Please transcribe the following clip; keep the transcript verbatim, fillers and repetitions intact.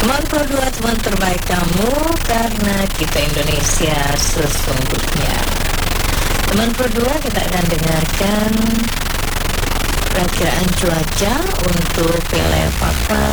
Teman Pro dua, teman terbaik kamu, karena kita Indonesia sesungguhnya. Teman Pro dua, kita akan dengarkan perakiraan cuaca untuk wilayah Papua